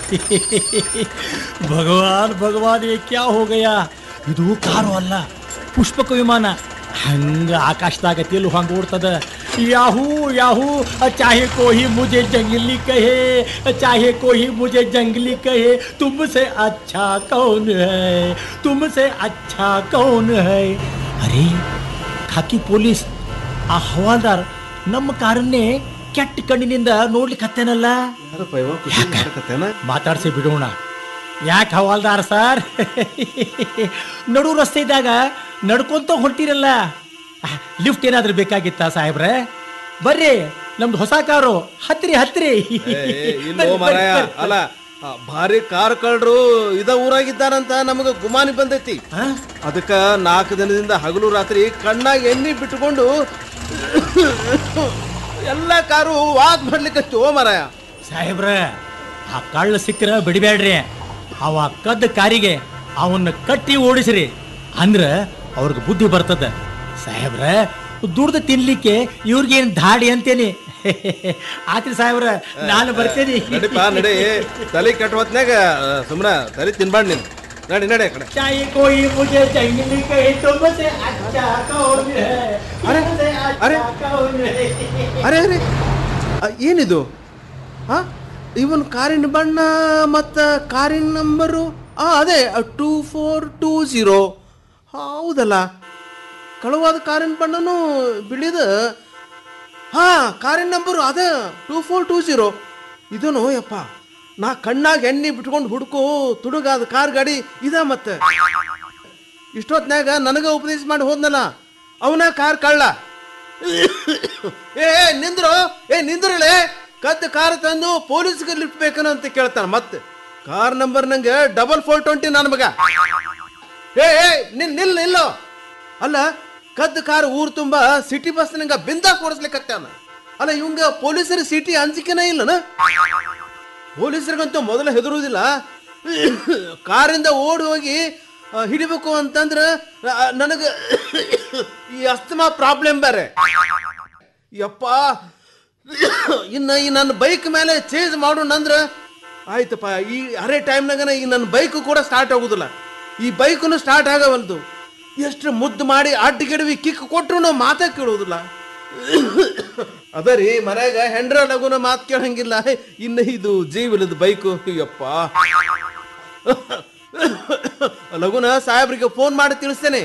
ಭಗವಾನ್ ಭಗವಾನ್ ये क्या हो गया? ಇದು ಕಾರು ಅಲ್ಲ, ಪುಷ್ಪಕ ವಿಮಾನ. ಹಂಗ ಆಕಾಶದಾಗ ತೇಲು ಹಂಗ ಓಡ್ತದ. ಯಾಹೂ ಯಾಹೂ चाहे कोई मुझे जंगली कहे, चाहे कोई मुझे जंगली कहे, तुमसे अच्छा कौन है, तुमसे अच्छा कौन है. अरे ಖಾಕಿ ಪೊಲೀಸ್ ಆ ಹವಾಲ್ದಾರ್ ನಮ್ಮ ಕಾರನ್ನೇ ಕೆಟ್ಟ ಕಣ್ಣಿನಿಂದ ನೋಡ್ಲಿಕ್ಕೆ ಹತ್ತೇನಲ್ಲ. ಮಾತಾಡ್ಸಿ ಬಿಡೋಣ. ಯಾಕೆ ಹವಾಲ್ದಾರ್ ಸರ್ ನಡು ರಸ್ತೆ ಇದ್ದಾಗ ನಡ್ಕೊಂತ ಹೊಂಟಿರಲ್ಲ? ಲಿಫ್ಟ್ ಏನಾದ್ರೂ ಬೇಕಾಗಿತ್ತಾ ಸಾಹೇಬ್ರೆ? ಬರ್ರಿ, ನಮ್ದು ಹೊಸ ಕಾರು, ಹತ್ರಿ ಹತ್ರಿ. ಅಲ್ಲ, ಭಾರಿ ಕಾರ್ ಕಳ್ರು ಇದ ಊರಾಗಿದ್ದಾರಂತ ನಮಗ ಗುಮಾನಿ ಬಂದೈತಿ. ಅದಕ್ಕ 4 ದಿನದಿಂದ ಹಗಲು ರಾತ್ರಿ ಕಣ್ಣಾಗ ಎಣ್ಣಿ ಬಿಟ್ಕೊಂಡು ಎಲ್ಲ ಕಾರು ವಾಕ್ ಮಾಡ್ಲಿಕ್ಕೆ ಮಾರಾಯ. ಸಾಹೇಬ್ರ, ಆ ಕಳ್ಳ ಸಿಕ್ಕರ ಬಿಡಬೇಡ್ರಿ. ಅವ ಕದ್ದ ಕಾರಿಗೆ ಅವನ್ನ ಕಟ್ಟಿ ಓಡಿಸ್ರಿ, ಅಂದ್ರ ಅವ್ರಿಗೆ ಬುದ್ಧಿ ಬರ್ತದ. ಸಾಹೇಬ್ರ, ದುಡ್ದು ತಿನ್ಲಿಕ್ಕೆ ಇವ್ರಿಗೇನು ಧಾಡಿ ಅಂತೇನಿ. ಆತ್ರಿ ಸಾಹೇಬ್ರ, ನಾನು ಬರ್ತೇನೆ. ನಡಿಪಾ ನಡಿ, ತಲೆ ಕಟ್ಟುವತ್ನಾಗ ಸುಮ್ನ ತಲೆ ತಿನ್ಬಾರ್ದು ನೀನು. ನಡಿ ನಡಿ ಕಡೆ. चाहे कोई मुझे जंगली कहे, तुमसे अच्छा कौन है, तुमसे अच्छा कौन है. ಅರೆ ಅರೆ, ಏನಿದು? ಇವನ್ ಕಾರಿನ ಬಣ್ಣ ಮತ್ತ ಕಾರಿನ ನಂಬರು ಅದೇ 2420. ಹೌದಲ್ಲ, ಕಳುವಾದ ಕಾರಿನ ಬಣ್ಣನು ಬಿಳಿದ. ಕಾರಿನ ನಂಬರು ಅದ 2420. ಇದನು ಯಪ್ಪ, ನಾ ಕಣ್ಣಾಗ ಎಣ್ಣೆ ಬಿಟ್ಕೊಂಡು ಹುಡುಕು ತುಡುಗಾದ ಕಾರ್ ಗಾಡಿ ಇದ. ಮತ್ತೆ ಇಷ್ಟೊತ್ನಾಗ ನನಗ ಉಪದೇಶ ಮಾಡಿ ಹೋದ್ನಲ್ಲ ಅವನ ಕಾರ್ ಕಳ್ಳ. ನಿಂದ್ರಳೆ, ಕದ್ದ ಕಾರ್ ತಂದು ಪೊಲೀಸ್ಗೆ ಲಿಫ್ಟ್ ಬೇಕನ ಅಂತ ಕೇಳ್ತಾನ. ಮತ್ತೆ ಕಾರ್ ನಂಬರ್ ನಂಗೆ 4420 ನನ್ನ ಮಗ. ನಿಲ್ಲೋ. ಅಲ್ಲ, ಕದ್ದ ಕಾರ್ ಊರ್ ತುಂಬಾ ಸಿಟಿ ಬಸ್ ನಂಗ ಬಿಂದಾ ಕೊಡಿಸ್ಲಿಕ್ಕತ್ತಾನ. ಅಲ್ಲ, ಇವಂಗ ಪೊಲೀಸರ ಸಿಟಿ ಅಂಜಿಕೆನ ಇಲ್ಲನ? ಪೊಲೀಸರಿಗಂತೂ ಮೊದಲು ಹೆದರುವುದಿಲ್ಲ. ಕಾರಿಂದ ಓಡಿ ಹೋಗಿ ಹಿಡಿಬೇಕು ಅಂತಂದ್ರ ನನಗ ಈ ಅಸ್ತಮಾ ಪ್ರಾಬ್ಲಮ್ ಬೇರೆ. ಯಪ್ಪ, ಇನ್ನ ಈ ನನ್ನ ಬೈಕ್ ಮೇಲೆ ಚೇಂಜ್ ಮಾಡೋಣ ಅಂದ್ರ ಆಯ್ತಪ್ಪ. ಈ ಅರೆ ಟೈಮ್ನಾಗ ಈ ನನ್ನ ಬೈಕ್ ಕೂಡ ಸ್ಟಾರ್ಟ್ ಆಗುದಿಲ್ಲ. ಈ ಬೈಕ್ನು ಸ್ಟಾರ್ಟ್ ಆಗವಲ್ದು. ಎಷ್ಟು ಮುದ್ದು ಮಾಡಿ ಅಡ್ಡಗಿಡವಿ ಕಿಕ್ ಕೊಟ್ರು ನಾವು ಮಾತಾ ಕೇಳುವುದಿಲ್ಲ. ಅದರಿ ಮನ್ಯಾಗ ಹೆಂಡ್ರ ಲಗುನ ಮಾತು ಕೇಳಂಗಿಲ್ಲ. ಇನ್ನು ಇದು ಜೀವನದ ಬೈಕು. ಯಪ್ಪ, ಲಗುನ ಸಾಹೇಬ್ರಿಗೆ ಫೋನ್ ಮಾಡಿ ತಿಳಿಸ್ತೇನೆ.